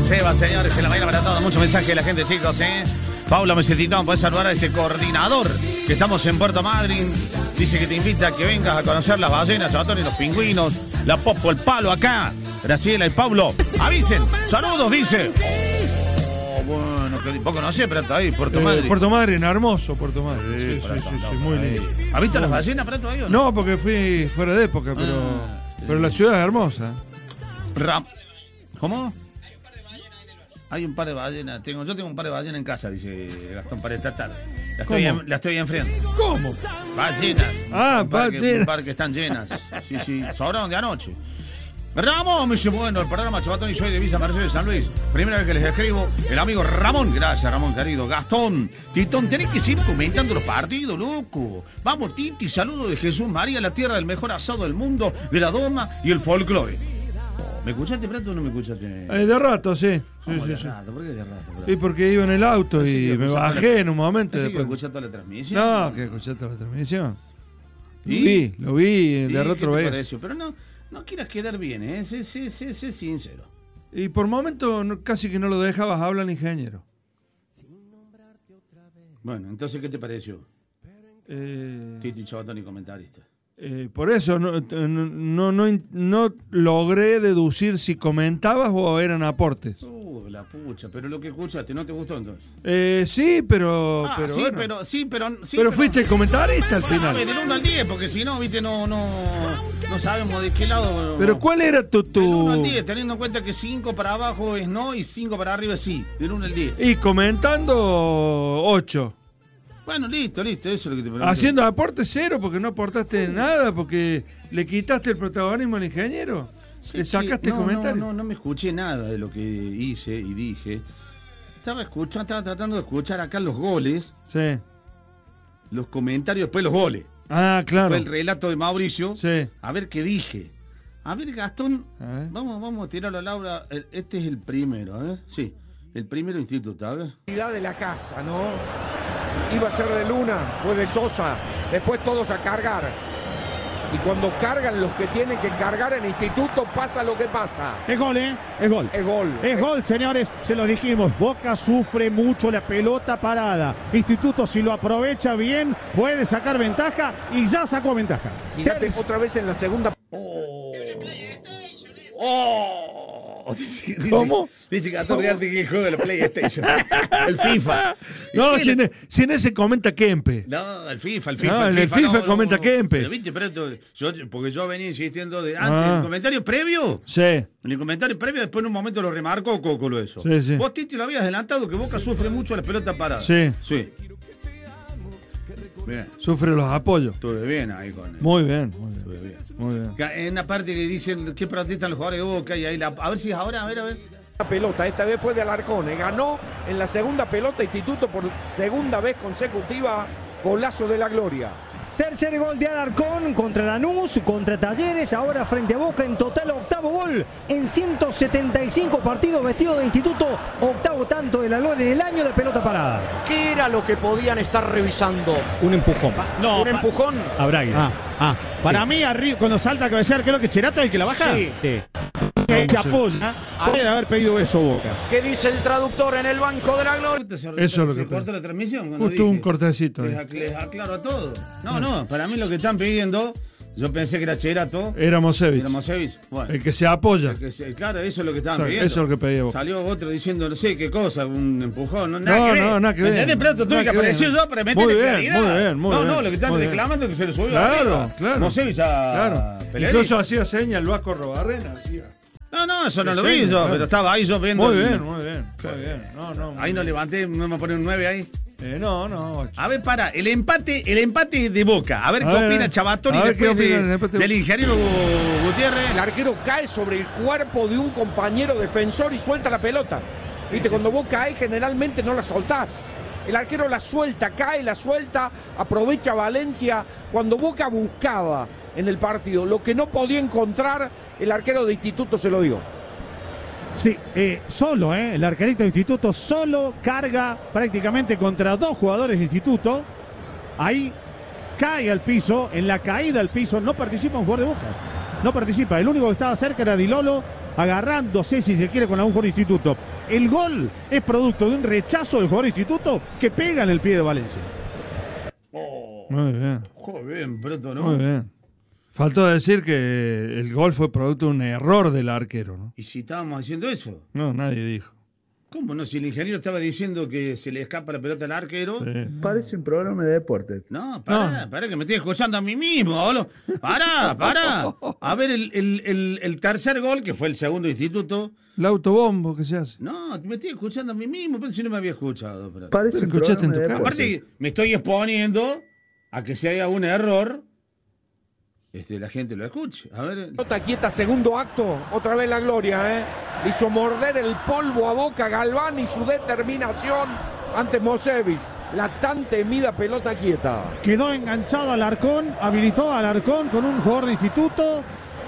Seba, señores, en la mañana para todos. Muchos mensajes de la gente, chicos, Paula Mesetitón, podés saludar a este coordinador que estamos en Puerto Madryn. Dice que te invita a que vengas a conocer las ballenas, y los pingüinos, la Popo, el Palo acá. Graciela y Pablo, avisen. Saludos, dice. Bueno, que vos conocés, Prato, ahí, Puerto Madryn. Puerto Madryn, hermoso Puerto Madryn. Sí, muy lindo. ¿Has visto las ballenas, Prato, ahí o no? No, porque fui fuera de época, pero la ciudad es hermosa. ¿Cómo? Hay un par de ballenas. Yo tengo un par de ballenas en casa, dice Gastón para esta tarde. La estoy enfriando. ¿Cómo? Ballenas. Ballenas. Un par que están llenas. Sí, sobraron de anoche. Ramón me dice, bueno, el programa Chabatón y soy de Villa Mercedes San Luis. Primera vez que les escribo, el amigo Ramón. Gracias, Ramón, querido. Gastón, Titón, tenés que seguir comentando los partidos, loco. Vamos, Titi, saludo de Jesús María, la tierra del mejor asado del mundo, de la doma y el folclore. ¿Me escuchaste, Prato, o no me escuchaste? De rato, sí. Sí. ¿Por qué de rato? Sí, porque iba en el auto y me bajé en un momento. ¿Sí que escuchaste toda la transmisión? No, que escuché toda la transmisión. Lo vi, de rato lo veía. Pero no quieras quedar bien, sé sincero. Y por momento casi que no lo dejabas hablar al ingeniero. Bueno, entonces, ¿qué te pareció? Titi Chabatón y comentarista. Por eso no logré deducir si comentabas o eran aportes. La pucha, pero lo que escuchaste, ¿no te gustó entonces? Sí, pero pero fuiste el comentarista al final. Del 1 al 10, porque si no, viste, no sabemos de qué lado. Pero ¿cuál era tu...? Del 1 al 10, teniendo en cuenta que 5 para abajo es no y 5 para arriba es sí. Del 1 al 10. Y comentando 8. Bueno, listo, eso es lo que te pregunto. Haciendo aporte 0 porque no aportaste nada, porque le quitaste el protagonismo al ingeniero. Sí, le sacaste el comentario. No me escuché nada de lo que hice y dije. Estaba tratando de escuchar acá los goles. Sí. Los comentarios, después los goles. Ah, claro. Después el relato de Mauricio. Sí. A ver qué dije. A ver, Gastón, vamos a tirarlo a Laura. Este es el primero, a ver. Sí, el primero instituto, a ver. De la casa, ¿no? Iba a ser de Luna, fue de Sosa, después todos a cargar. Y cuando cargan los que tienen que cargar en instituto, pasa lo que pasa. Es gol, Es gol. Es gol. Es gol, señores, se lo dijimos. Boca sufre mucho la pelota parada. Instituto, si lo aprovecha bien, puede sacar ventaja y ya sacó ventaja. Fíjate otra vez en la segunda. ¿Cómo? Dice Gastón Arte que juega la PlayStation. El FIFA. No, si en ese comenta Kempe. No, el FIFA. No, el FIFA comenta Kempe. Pero viste, porque yo venía insistiendo de antes, en el comentario previo. Sí. En el comentario previo, después en un momento lo remarcó Cócolo eso. Sí. Vos, Titi, lo habías adelantado que Boca sufre mucho la pelota parada. Sí. Bien. Sufre los apoyos. Estuve bien ahí con él. Muy bien. En una parte que dicen que protestan los jugadores de Boca y ahí a ver si es ahora, a ver. La pelota, esta vez fue de Alarcón, ganó en la segunda pelota Instituto por segunda vez consecutiva, golazo de la gloria. Tercer gol de Alarcón contra Lanús, contra Talleres, ahora frente a Boca, en total octavo gol en 175 partidos vestido de Instituto, octavo tanto de la gloria en el año de pelota parada. ¿Qué era lo que podían estar revisando? Un empujón. ¿Un empujón? A Braida. Para mí, arriba, cuando salta a cabecear, creo que Cherata es el que la baja. Sí. Que apoya. Puede haber pedido eso Boca. ¿Qué dice el traductor en el banco de la gloria? Eso es lo que se cortó la transmisión. Justo un cortecito. Les aclaro a todos. No, para mí lo que están pidiendo, yo pensé que era Cherato. Era Mosevich. Bueno, el que se apoya. Claro, eso es lo que estaban pidiendo. Eso es lo que pedía Boca. Salió otro diciendo no sé qué cosa, un empujón. Nada que ver. ¿Entendés, Prato? Tuve que aparecer yo para meterle claridad. Muy bien. Lo que están reclamando es que se le subió Claro. Mosevich a Pellerín. Incluso hacía señas el Vasco Robarrena. No, eso no lo vi yo, claro. Pero estaba ahí yo viendo. Muy bien. Ahí no levanté, no me pone un 9 ahí. No. A ver, el empate de Boca. A ver qué opina Chabatón y después del ingeniero Gutiérrez. El arquero cae sobre el cuerpo de un compañero defensor y suelta la pelota. Viste, cuando vos caes generalmente no la soltás. El arquero la suelta, la suelta, aprovecha Valencia. Cuando Boca buscaba en el partido lo que no podía encontrar, el arquero de Instituto se lo dio. Sí, solo, el arquerito de Instituto solo carga prácticamente contra dos jugadores de Instituto. Ahí cae al piso, en la caída al piso no participa un jugador de Boca. No participa, el único que estaba cerca era Di Lolo agarrándose, si se quiere, con algún jugador de Instituto. El gol es producto de un rechazo del jugador de Instituto que pega en el pie de Valencia. Muy bien. Joder, Prato, ¿no? Muy bien. Faltó decir que el gol fue producto de un error del arquero, ¿no? ¿Y si estábamos haciendo eso? No, nadie dijo. ¿Cómo no? Si el ingeniero estaba diciendo que se le escapa la pelota al arquero. Sí. Parece un programa de deporte. No, pará, que me estoy escuchando a mí mismo, boludo. Pará. A ver, el tercer gol, que fue el segundo Instituto. El autobombo que se hace. No, me estoy escuchando a mí mismo, pero si no me había escuchado. Parece Pero un escuchaste en programa de tu casa. deporte. Aparte, me estoy exponiendo a que si hay algún error, la gente lo escuche. A ver. Pelota quieta, segundo acto, otra vez la gloria, ¿eh? Hizo morder el polvo a Boca Galván y su determinación ante Mosevich. La tan temida pelota quieta. Quedó enganchado Alarcón, habilitó a Alarcón con un jugador de Instituto.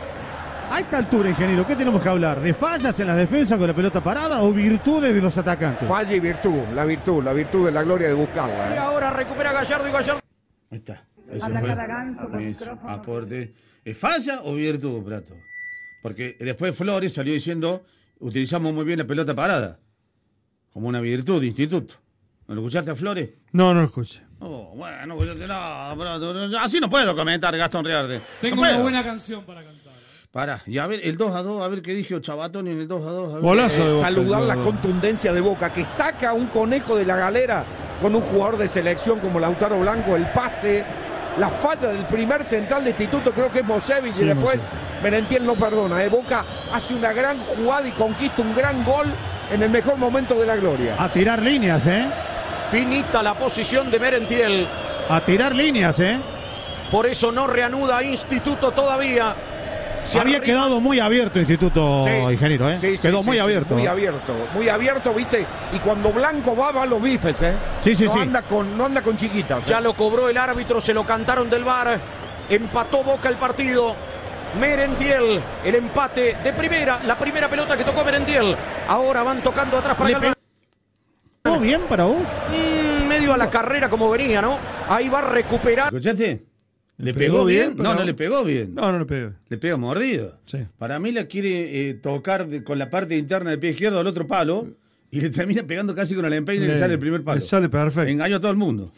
A esta altura, ingeniero, ¿qué tenemos que hablar? ¿De fallas en la defensa con la pelota parada o virtudes de los atacantes? Falla y virtud, la virtud de la gloria de buscarla, Y ¿eh? ahora recupera Gallardo y Gallardo. Ahí está. Eso fue. Aporte. ¿Es falla o virtud, Prato? Porque después Flores salió diciendo, utilizamos muy bien la pelota parada. Como una virtud de Instituto. ¿No lo escuchaste a Flores? No lo escuché. Oh, bueno, no escuchaste nada, Prato. Así no puedo comentar, Gastón Riarde. Tengo una buena canción para cantar. Pará, y a ver, el 2-2, a ver qué dijo Chabatón en el 2-2. A ver. Golazo de Boca. Saludar la 2-2. contundencia de Boca, que saca un conejo de la galera con un jugador de selección como Lautaro Blanco, el pase, la falla del primer central de Instituto, creo que es Mosevich, Sí, y después Mosevich. Merentiel no perdona. Boca hace una gran jugada y conquista un gran gol en el mejor momento de la gloria. A tirar líneas, ¿eh? Finita la posición de Merentiel. A tirar líneas, ¿eh? Por eso no reanuda Instituto todavía. Se Había arrima. quedado muy abierto Instituto, Sí. ingeniero, ¿eh? Sí, Quedó muy sí, abierto. muy abierto, ¿viste? Y cuando Blanco va a los bifes, ¿eh? Sí, sí, no sí. anda con chiquitas. Ya lo cobró el árbitro, se lo cantaron del VAR. Empató Boca el partido. Merentiel, el empate de primera. La primera pelota que tocó Merentiel. Ahora van tocando atrás para Le Galván. ¿Todo bien para vos? Medio a la carrera como venía, ¿no? Ahí va a recuperar. ¿Escuchaste? ¿Le pegó pegó bien? bien, pero- No le pegó bien. No le pegué. Le pega mordido. Sí. Para mí la quiere tocar con la parte interna del pie izquierdo al otro palo y le termina pegando casi con el empeine y le sale el primer palo. Le sale perfecto. Engañó a todo el mundo.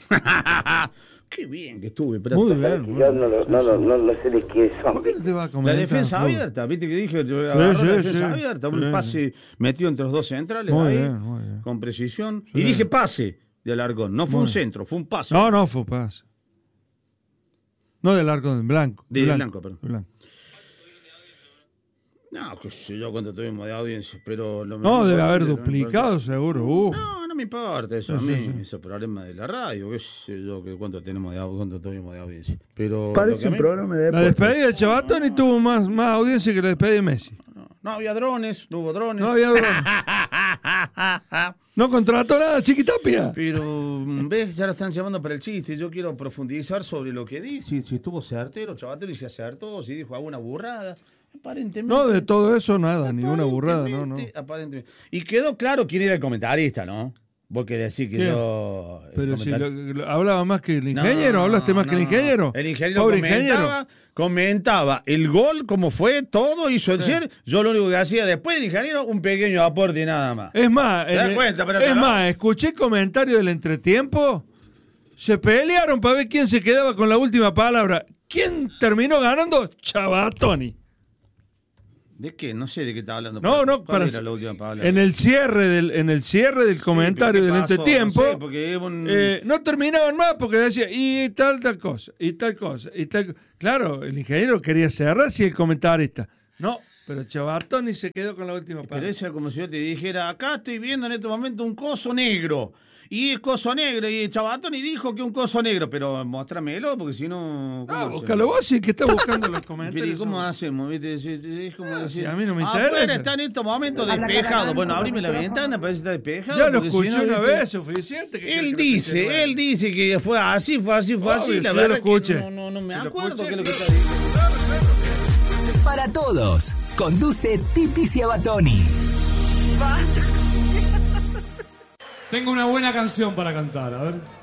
Qué bien que estuve. Pero Muy bien. muy Yo bien. no sé de qué son. ¿Por qué no te va a la comentar, defensa Flor? abierta, viste que dije, agarró la sí, defensa sí. abierta, un Sí. pase metido entre los dos centrales Muy ahí, bien, muy bien. con precisión. Sí. Y dije pase de Alarcón, no fue Muy un bien. centro, fue un pase. No, fue pase. No del arco de Blanco. De Blanco, perdón. de Blanco. No, qué sé yo cuánto tuvimos de audiencia, pero... No, debe haber duplicado seguro. No me importa eso Sí, a mí, sí. ese problema de la radio, qué sé yo, cuánto tuvimos de audiencia. Pero Parece lo que a un mí- programa de La deporte. despedida de Chabatoni tuvo más audiencia que la despedida de Messi. No había drones, no hubo drones. No había No contrató nada, Chiquitapia. Pero, ves, ya lo están llamando para el chiste. Yo quiero profundizar sobre lo que dice. Si estuvo certero, Chabatoni se acertó, si dijo alguna burrada. Aparentemente. No, de todo eso nada, ninguna burrada, no. Aparentemente. Y quedó claro quién era el comentarista, ¿no? Vos que decís que ¿Quién? yo. el Pero si comentarista- hablaba más que el ingeniero, No, ¿hablaste más que el no. ingeniero? El ingeniero Pobre comentaba el gol, cómo fue, todo hizo el Sí. cierre. Yo lo único que hacía después del ingeniero, un pequeño aporte y nada más. Es más, ¿Te das cuenta, pero es no? más, escuché comentarios del entretiempo. Se pelearon para ver quién se quedaba con la última palabra. ¿Quién terminó ganando? Chabatoni. ¿De qué? No sé de qué está hablando. No, ¿Cuál para era la última palabra? en el cierre del comentario pero del ¿qué pasó? entretiempo, No sé, porque no terminaban más porque decía y tal cosa, y tal cosa, y tal. Claro, el ingeniero quería cerrar si el comentarista. No, pero Chabatoni se quedó con la última Pero palabra. eso es como si yo te dijera, acá estoy viendo en este momento un coso negro. Y es coso negro, y Chabatoni dijo que un coso negro, pero mostrámelo, porque si no... ¿cómo hacemos? Búscalo vos si que está buscando los Pero, ¿y comentarios. cómo hacemos? ¿Viste? Es como decir, si a mí no me afuera interesa. está en estos momentos despejado. Bueno, abrime la ventana para ver si está despejado. Ya lo porque si escuché no, una ¿viste? vez, suficiente. que Él quiero que lo escuche. dice que fue así. Obvio, La si yo verdad lo escuché. que no me Si lo acuerdo escuché. qué es lo que está diciendo. Para todos, conduce Titi Ciabatoni. Tengo una buena canción para cantar, a ver.